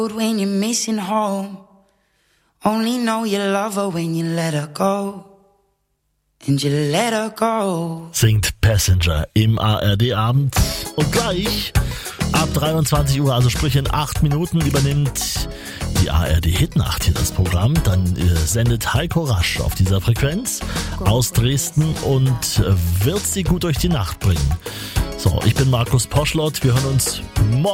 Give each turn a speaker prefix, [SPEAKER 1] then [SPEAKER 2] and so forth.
[SPEAKER 1] When you're missing home, only know you love her when you let her go. And you let her go.
[SPEAKER 2] Singt Passenger im ARD-Abend. Und gleich ab 23 Uhr, also sprich in 8 Minuten, übernimmt die ARD-Hitnacht hier das Programm. Dann sendet Heiko Rasch auf dieser Frequenz aus Dresden und wird sie gut durch die Nacht bringen. So, ich bin Markus Poschlott. Wir hören uns morgen.